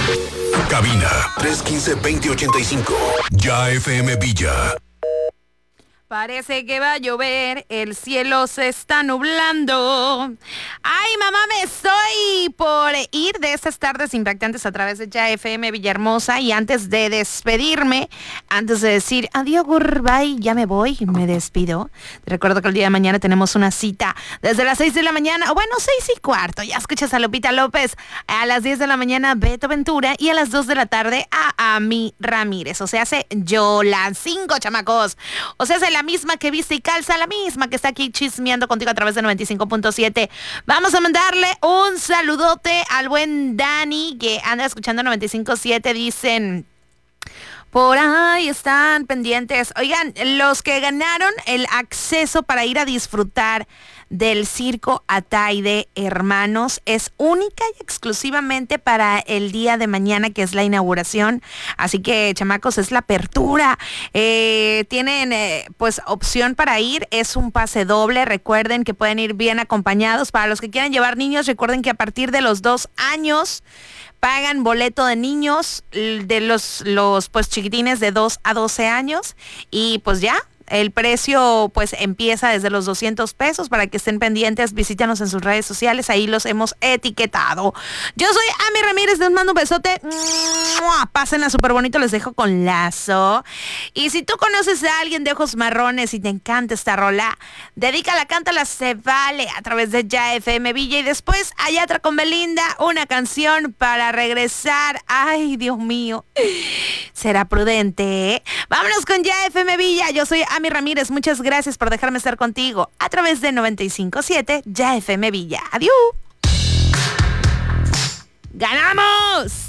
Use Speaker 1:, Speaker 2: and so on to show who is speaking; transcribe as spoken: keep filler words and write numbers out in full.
Speaker 1: Cabina tres uno cinco, dos cero ocho cinco. Ya F M Villa.
Speaker 2: Parece que va a llover, el cielo se está nublando. Ay, mamá, me estoy por ir de estas tardes impactantes a través de Ya F M Villahermosa. Y antes de despedirme, antes de decir adiós, goodbye, ya me voy, me despido. Te recuerdo que el día de mañana tenemos una cita desde las seis de la mañana, o bueno, seis y cuarto. Ya escuchas a Lupita López. A las diez de la mañana, Beto Ventura. Y a las dos de la tarde, a Ami Ramírez. O sea, hace yo las cinco, chamacos. O sea, hace la misma que viste y calza, la misma que está aquí chismeando contigo a través de noventa y cinco punto siete. Vamos a mandarle un saludote al buen Dani, que anda escuchando noventa y cinco punto siete. Dicen... Por ahí están pendientes. Oigan, los que ganaron el acceso para ir a disfrutar del circo Ataide Hermanos es única y exclusivamente para el día de mañana, que es la inauguración. Así que, chamacos, es la apertura. Eh, tienen eh, pues opción para ir. Es un pase doble. Recuerden que pueden ir bien acompañados. Para los que quieran llevar niños, recuerden que a partir de los dos años pagan boleto de niños, de los, los pues chiquitines de dos a doce años, y pues ya, el precio pues empieza desde los doscientos pesos. Para que estén pendientes, visítanos en sus redes sociales, ahí los hemos etiquetado. Yo soy Ami Ramírez, les mando un besote. Pásenla súper bonito, les dejo con Lazo. Y si tú conoces a alguien de ojos marrones y te encanta esta rola, dedícala, cántala, se vale, a través de Ya F M Villa. Y después, allá atrás con Belinda, una canción para regresar. Ay, Dios mío, será prudente, ¿eh? Vámonos con Ya F M Villa. Yo soy Ami Ramírez, muchas gracias por dejarme estar contigo a través de noventa y cinco punto siete Ya F M Villa. Adiós. ¡Ganamos!